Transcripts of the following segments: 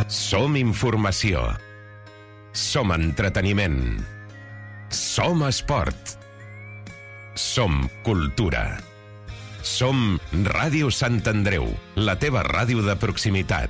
Som informació. Som entreteniment. Som esport. Som cultura. Som Ràdio Sant Andreu, la teva ràdio de proximitat.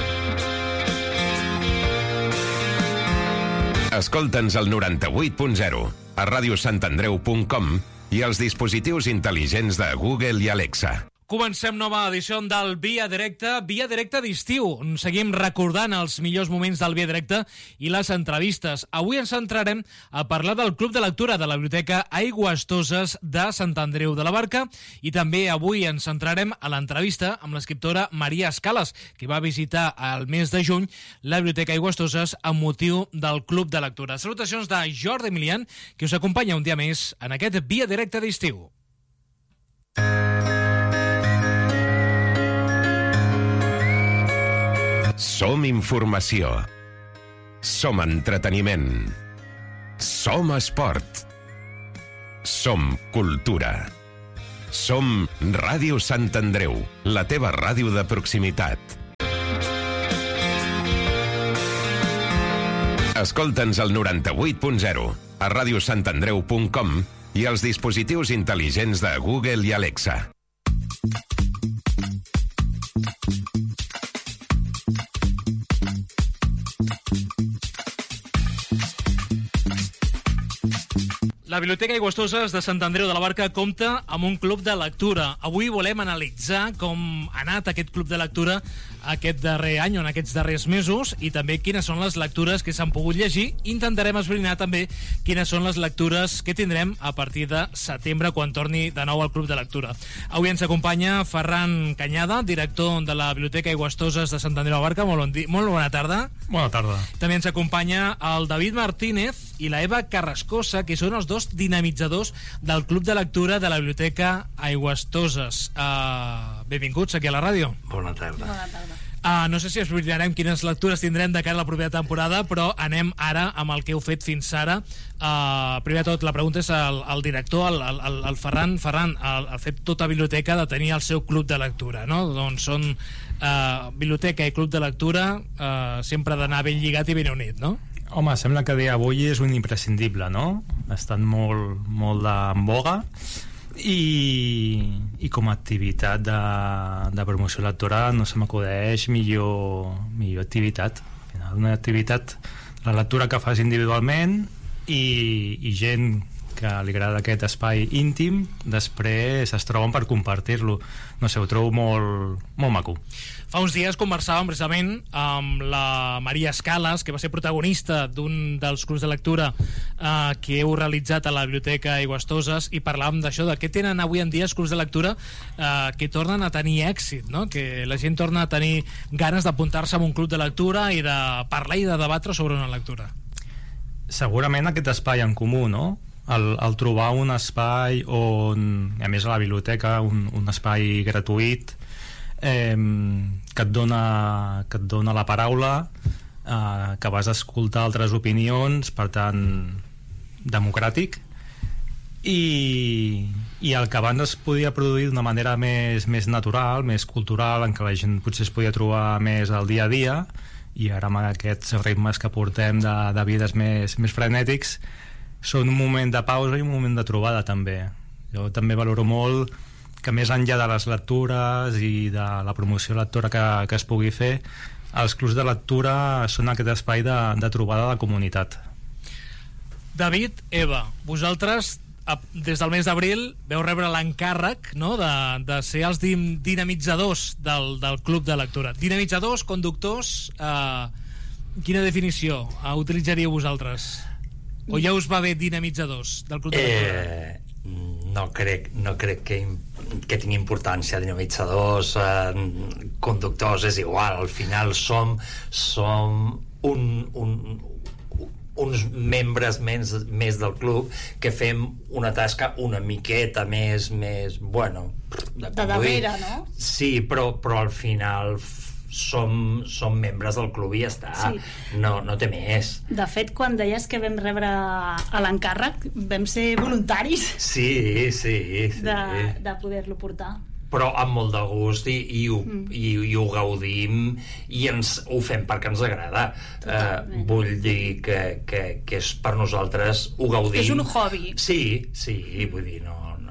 Escolta'ns al 98.0, a radiosantandreu.com i als dispositius intel·ligents de Google i Alexa. Comencem nova edició del Via Directa d'estiu. Seguim recordant els millors moments del Via Directa i les entrevistes. Avui ens centrarem a parlar del Club de Lectura de la Biblioteca Aigües Toses de Sant Andreu de la Barca i també avui ens centrarem a l'entrevista amb l'escriptora Maria Escales, que va visitar al mes de juny la Biblioteca Aigües Toses amb motiu del Club de Lectura. Salutacions de Jordi Emilian, que us acompanya un dia més en aquest Via Directa d'estiu. Som informació. Som entreteniment. Som esport. Som cultura. Som Ràdio Sant Andreu, la teva ràdio de proximitat. Escolta'ns al 98.0, a radiosantandreu.com i als dispositius intel·ligents de Google i Alexa. La Biblioteca Aigües Toses de Sant Andreu de la Barca compta amb un club de lectura. Avui volem analitzar com ha anat aquest club de lectura aquest darrer any, en aquests darrers mesos, i també quines són les lectures que s'han pogut llegir. Intentarem esbrinar també quines són les lectures que tindrem a partir de setembre, quan torni de nou al club de lectura. Avui ens acompanya Ferran Canyada, director de la Biblioteca Aigües Toses de Sant Andreu de la Barca. Molt bona tarda. Bona tarda. També ens acompanya el David Martínez i la Eva Carrascosa, que són els dos dinamitzadors del Club de Lectura de la Biblioteca Aigües Toses. Benvinguts aquí a la ràdio. Bona tarda. Bona tarda. No sé si esbrinarem quines lectures tindrem de cara a la propera temporada, però anem ara amb el que heu fet fins ara. Primer de tot, la pregunta és al director, al Ferran. Ferran, el fet tota biblioteca de tenir el seu club de lectura, no? Doncs són biblioteca i club de lectura, sempre d'anar ben lligat i ben unit, no? Home, sembla que dia avui és un imprescindible, no? Estan molt en boga i com a activitat de promoció lectora no se m'acudeix millor activitat. Una activitat, la lectura que fas individualment i gent que li agrada aquest espai íntim, després es troben per compartir-lo. No sé, ho trobo molt maco. Fa uns dies conversàvem precisament amb la Maria Escales, que va ser protagonista d'un dels clubs de lectura que heu realitzat a la Biblioteca Aigües Toses, i parlàvem d'això, de què tenen avui en dia els clubs de lectura que tornen a tenir èxit, no? Que la gent torna a tenir ganes d'apuntar-se a un club de lectura i de parlar i de debatre sobre una lectura. Segurament aquest espai en comú, no? El trobar un espai on, a més a la biblioteca, un espai gratuït que et dona la paraula, que vas a escoltar altres opinions, per tant democràtic, i el que abans es podia produir d'una manera més natural, més cultural, en què la gent potser es podia trobar més al dia a dia, i ara amb aquests ritmes que portem de vides més frenètics, són un moment de pausa i un moment de trobada també. Jo també valoro molt que més enllà de les lectures i de la promoció lectora que es pugui fer, els clubs de lectura són aquest espai de trobada de la comunitat. David, Eva, vosaltres des del mes d'abril veu rebre l'encàrrec, no?, de ser els dinamitzadors del club de lectura. Dinamitzadors, conductors, quina definició utilitzaríeu vosaltres? O ja us va bé dinamitzadors del club de lectura? No crec que tingui importància dinamitzadors, conductors, és igual. Al final som uns membres més del club que fem una tasca una miqueta més bueno, de darrere, no? Sí, però al final som membres del club i ja està. Sí. No té més. De fet, quan deies que vam rebre l'encàrrec, vam ser voluntaris sí. de poder-lo portar. però amb molt de gust i ho gaudim i ho fem perquè ens agrada. Vull dir que és per nosaltres, ho gaudim. És un hobby. Sí, vull dir,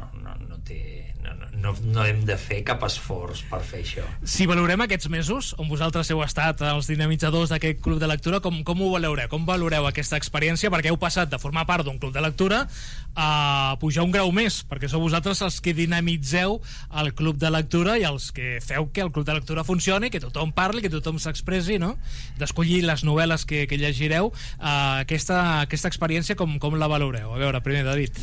no hem de fer cap esforç per fer això. Si valorem aquests mesos on vosaltres heu estat els dinamitzadors d'aquest club de lectura, com ho valoreu? Com valoreu aquesta experiència? Perquè heu passat de formar part d'un club de lectura a pujar un grau més, perquè sou vosaltres els que dinamitzeu el club de lectura i els que feu que el club de lectura funcioni, que tothom parli, que tothom s'expressi, no? D'escollir les novel·les que llegireu. Aquesta experiència com la valoreu? A veure, primer, David.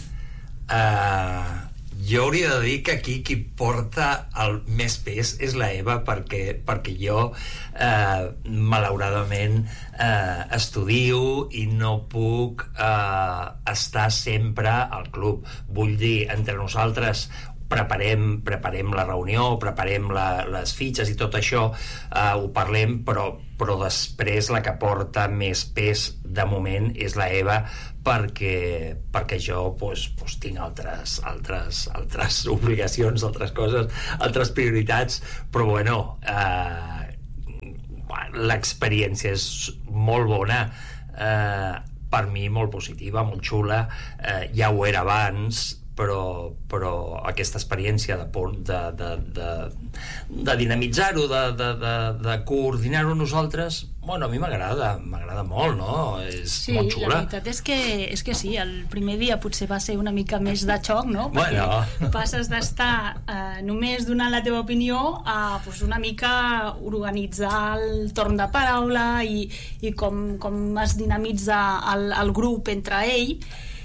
Jo hauria de dir que aquí qui porta el més pes és la Eva, perquè jo malauradament estudio i no puc estar sempre al club. Vull dir, entre nosaltres preparem la reunió, preparem les fitxes i tot això, ho parlem, però després la que porta més pes de moment és la Eva, perquè jo tinc altres obligacions, altres coses, altres prioritats, però bueno, l'experiència és molt bona, per mi molt positiva, molt xula, ja ho era abans, però aquesta experiència de dinamitzar-ho, de coordinar-ho nosaltres, bueno, a mi m'agrada molt, no? És molt xula. La veritat és que sí, el primer dia potser va ser una mica més de xoc, no? Perquè passes d'estar només donant la teva opinió a una mica organitzar el torn de paraula i com es dinamitza el grup entre ell.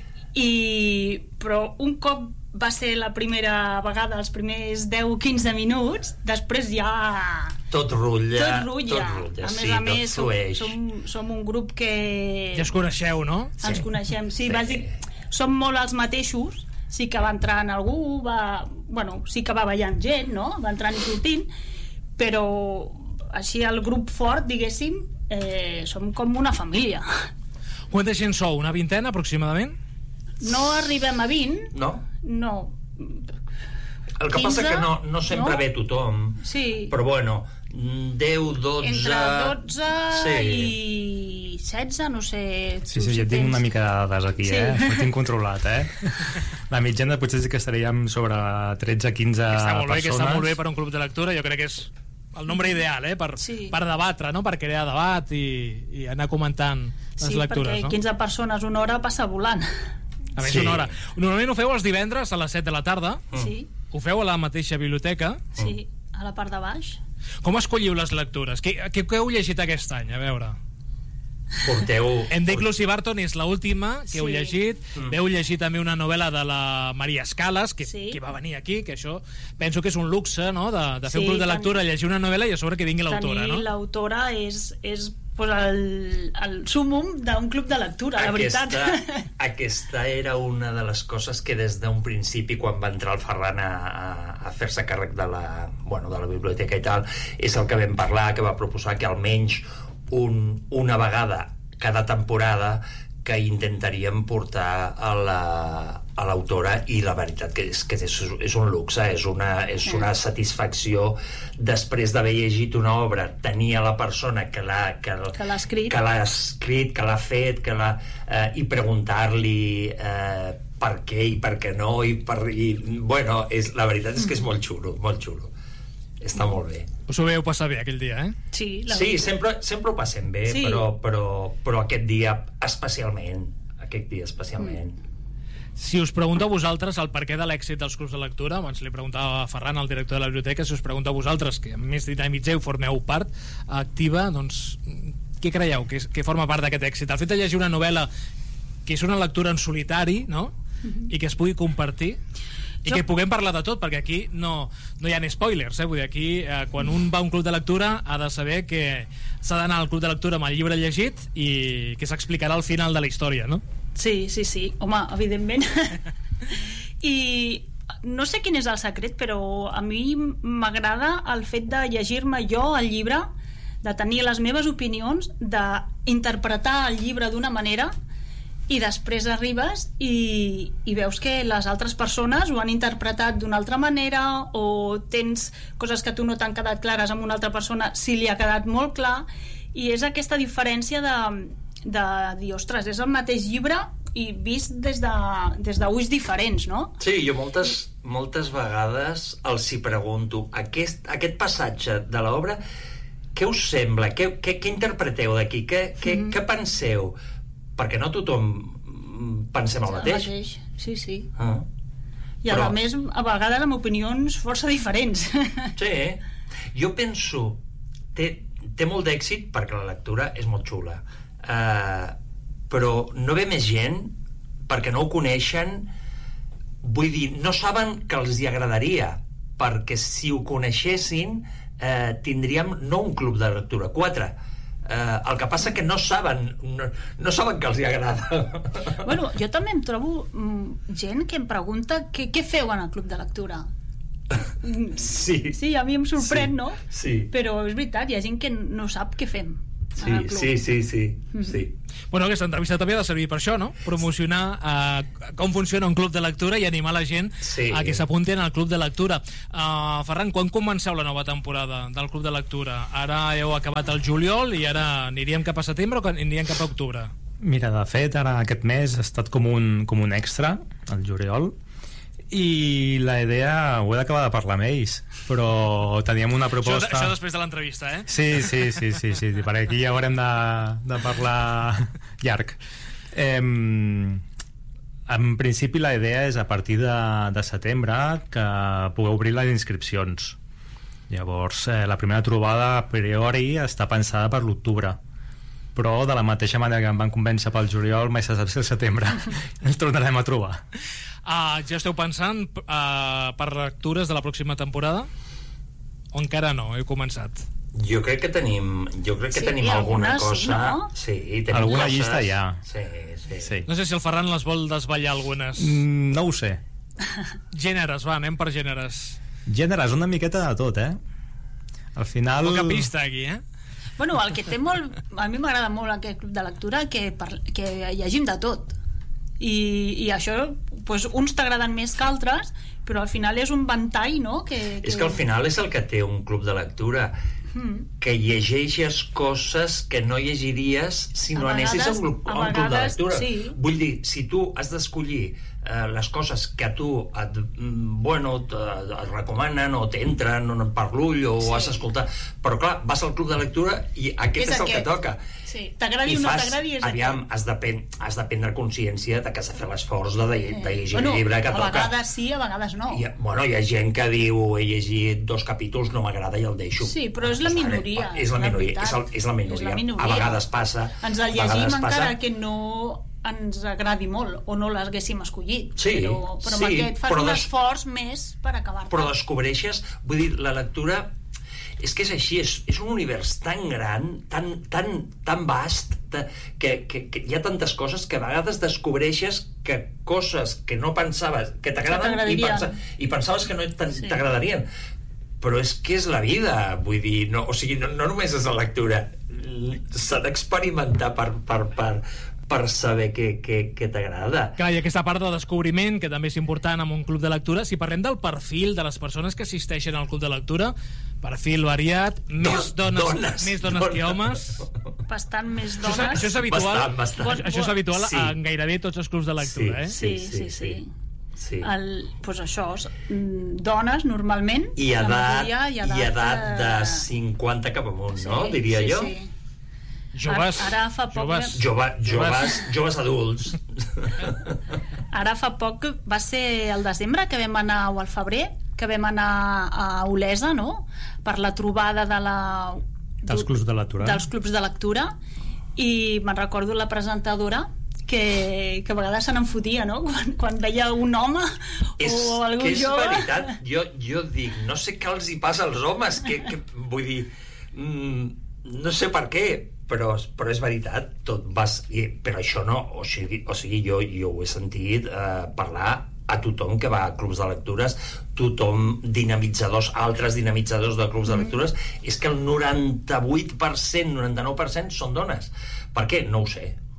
Però un cop va ser la primera vegada, els primers 10-15 minuts, després ja tot rutlla, a més som un grup que ja us coneixeu, no? Ens coneixem, sí. Som molt els mateixos. Sí que va entrant algú, sí que va ballant gent, no? Va entrant i sortint, però així el grup fort, diguéssim, som com una família. Quanta gent sou? Una vintena aproximadament? No arribem a 20. No. El que 15, passa que no sempre ve tothom. Sí. Però bueno, 10, 12... Entre 12 i 16, no sé... Sí, jo tinc una mica de dades aquí, ho tinc controlat, La mitjana potser sí que estaríem sobre 13-15 persones. Està molt bé per un club de lectura, jo crec que és el nombre ideal, per debatre, no? Per crear debat i anar comentant les lectures, perquè no? 15 persones una hora passa volant. A més, una hora. Normalment ho feu els divendres a les 7 de la tarda. Sí. Ho feu a la mateixa biblioteca. Sí, a la part de baix. Com escolliu les lectures? Què heu llegit aquest any? A veure... Enric Lucy Barton és l'última que heu llegit. Veu llegir també una novel·la de la Maria Escalas que va venir aquí, que això penso que és un luxe, no? De fer un club de lectura, llegir una novel·la i a sobre que vingui l'autora, no? Tenir l'autora és el súmum d'un club de lectura, la veritat. Aquesta era una de les coses que des d'un principi, quan va entrar el Ferran a fer-se càrrec de la biblioteca i tal, és el que vam parlar, que va proposar que almenys una vegada cada temporada que intentaríem portar a l'autora, i la veritat que és un luxe, és una satisfacció després d'haver llegit una obra, tenir a la persona que l'ha escrit, que l'ha fet, i preguntar-li per què i per què no, la veritat és que és molt xulo, està molt bé. Us ho veu passar bé aquell dia, Sí, sempre ho passem bé, sí. però aquest dia especialment. Si us pregunto a vosaltres el perquè de l'èxit dels clubs de lectura, abans li preguntava a Ferran, el director de la biblioteca, si us pregunto a vosaltres, que a més dinamitzeu, formeu part activa, doncs què creieu que forma part d'aquest èxit? El fet de llegir una novel·la que és una lectura en solitari, no? I que es pugui compartir, i que puguem parlar de tot, perquè aquí no hi ha spoilers, vull dir, aquí quan un va a un club de lectura ha de saber que s'ha d'anar al club de lectura amb el llibre llegit i que s'explicarà al final de la història, no? Sí, home, evidentment. I no sé quin és el secret, però a mi m'agrada el fet de llegir-me jo el llibre, de tenir les meves opinions, d'interpretar el llibre d'una manera i després arribes i veus que les altres persones ho han interpretat d'una altra manera, o tens coses que a tu no t'han quedat clares amb una altra persona, si li ha quedat molt clar, i és aquesta diferència de dir, ostres, és el mateix llibre i vist des d'ulls diferents, no? Sí, jo moltes vegades els hi pregunto, aquest passatge de l'obra, què us sembla? Què interpreteu d'aquí? Què penseu? Perquè no tothom pensem el mateix. Sí. I a més, a vegades amb opinions força diferents. Sí, jo penso, té molt d'èxit perquè la lectura és molt xula, però no ve més gent perquè no ho coneixen, vull dir, no saben que els hi agradaria, perquè si ho coneixessin tindríem no un club de lectura, 4. El que passa que no saben que els hi agrada. Bueno, jo també em trobo gent que em pregunta què feu en el club de lectura. Sí, a mi em sorprèn, no? Sí. Però és veritat, hi ha gent que no sap què fem. Sí. Bueno, aquesta entrevista també ha de servir per això, no? Promocionar com funciona un club de lectura i animar la gent a que s'apuntin al club de lectura. Ferran, quan comenceu la nova temporada del club de lectura? Ara heu acabat el juliol i ara aniríem cap a setembre o aniríem cap a octubre? Mira, de fet, ara aquest mes ha estat com un extra, el juliol, i la idea ho he d'acabar de parlar amb ells, però teníem una proposta... Això després de l'entrevista, eh? Sí, per aquí ja haurem de parlar llarg. En principi la idea és a partir de setembre que pugueu obrir les inscripcions. Llavors la primera trobada a priori està pensada per l'octubre, però de la mateixa manera que em van convèncer pel juliol, mai se sap si al setembre ens tornarem a trobar. Ja esteu pensant per lectures de la pròxima temporada? O encara no? Heu començat? Jo crec que tenim alguna cosa. No? Sí, tenim alguna coses. llista ja. Sí. No sé si el Ferran les vol desvetllar algunes. No ho sé. Gèneres, va, anem per gèneres. Gèneres, una miqueta de tot, Al final... Poca pista aquí, Bueno, el que té molt... A mi m'agrada molt aquest club de lectura que llegim de tot. I això, doncs, uns t'agraden més que altres, però al final és un ventall, no? És que al final és el que té un club de lectura, que llegeixes coses que no llegiries si no anessis a un club de lectura. Sí. Vull dir, si tu has d'escollir les coses que a tu et recomanen o t'entren per l'ull o has d'escoltar, però clar, vas al club de lectura i aquest és el que toca. Sí. T'agradi o no t'agradi és aviam, has de prendre consciència de que has de fer l'esforç de llegir el llibre que toca. A vegades sí, a vegades no. Hi ha gent que diu he llegit 2 capítols, no m'agrada i el deixo. Sí, però és la minoria. És la minoria. A vegades passa. Ens el llegim encara que no ens agradi molt o no l'haguéssim escollit, però amb aquest fas un esforç més per acabar-te. Però descobreixes, vull dir, la lectura és que és així, és un univers tan gran, tan vast, que hi ha tantes coses que a vegades descobreixes que coses que no pensaves que t'agraden i pensaves que no t'agradarien, però és que és la vida, vull dir, no només és la lectura, s'ha d'experimentar per saber què t'agrada. Clar, i aquesta part de descobriment, que també és important en un club de lectura, si parlem del perfil de les persones que assisteixen al club de lectura, perfil variat, més dones que homes. Bastant més dones. Això és habitual, bastant. Això és habitual en gairebé tots els clubs de lectura, Sí. Pues això, dones normalment, i edat de 50 cap amunt, no? Diria jo. Sí. Joves adults. Ara fa poc va ser el desembre que vam anar, o al febrer, que vam anar a Olesa, no? Per la trobada dels clubs de lectura, i me'n recordo la presentadora que a vegades se n'enfotia, no? Quan veia un home o algú jove. És veritat, jo dic, no sé què els hi passa als homes, que vull dir, no sé per què, però és veritat, però això no, o sigui jo ho he sentit parlar a tothom que va a clubs de lectures, tothom, altres dinamitzadors de clubs de lectures, és que el 98%, 99% són dones. Per què? No ho sé.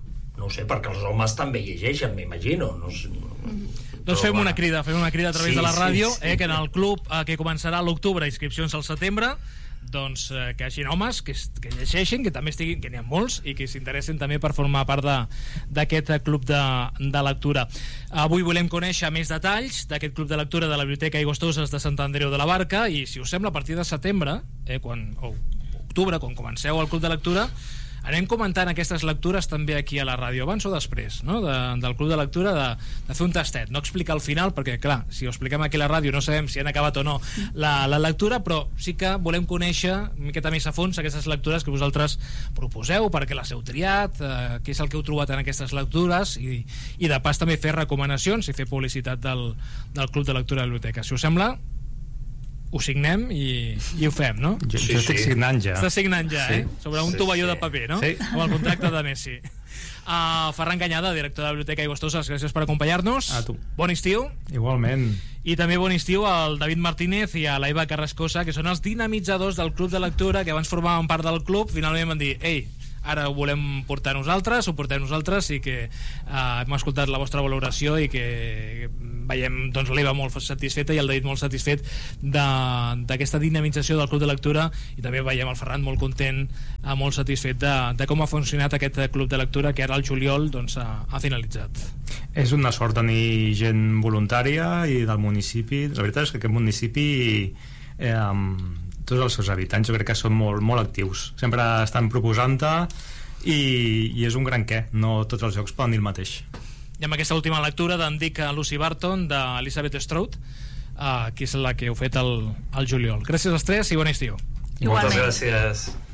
No ho sé, perquè els homes també llegeixen, m'imagino. Doncs fem una crida a través de la ràdio, que en el club que començarà a l'octubre, inscripcions al setembre, doncs que hi hagi homes que llegeixin, que també estiguin, que n'hi ha molts i que s'interessin també per formar part d'aquest club de lectura. Avui volem conèixer més detalls d'aquest club de lectura de la Biblioteca Aigües Toses de Sant Andreu de la Barca, i si us sembla, a partir de setembre o octubre, quan comenceu el club de lectura, anem comentant aquestes lectures també aquí a la ràdio, abans o després, no? Del club de lectura, de fer un tastet, no explicar al final, perquè clar, si ho expliquem aquí a la ràdio no sabem si han acabat o no la lectura, però sí que volem conèixer una miqueta més a fons aquestes lectures que vosaltres proposeu, perquè les heu triat, què és el que heu trobat en aquestes lectures, i de pas també fer recomanacions i fer publicitat del club de lectura de la biblioteca. Si us sembla, ho signem i ho fem, no? Jo estic signant ja. Estàs signant ja, sobre un tovalló de paper, no? Sí. Amb el contracte de Messi. Ferran Canyada, director de la Biblioteca Aigües Toses, gràcies per acompanyar-nos. A tu. Bon estiu. Igualment. I també bon estiu al David Martínez i a l'Aiva Carrascosa, que són els dinamitzadors del club de lectura, que abans formaven part del club, finalment van dir, ei, ara ho volem portar nosaltres, ho portem nosaltres, i que hem escoltat la vostra valoració i que veiem doncs, l'Eva molt satisfeta i el David molt satisfet d'aquesta dinamització del club de lectura, i també veiem el Ferran molt content, molt satisfet de com ha funcionat aquest club de lectura, que ara al juliol doncs, ha finalitzat. És una sort tenir gent voluntària i del municipi. La veritat és que aquest municipi tots els seus habitants jo crec que són molt, molt actius, sempre estan proposant-te, i és un gran què, no tots els jocs poden dir el mateix. I amb aquesta última lectura d'en Dick Lucy Barton, d'Elizabeth Strout, que és la que heu fet al juliol. Gràcies als tres i bon estiu. Moltes gràcies.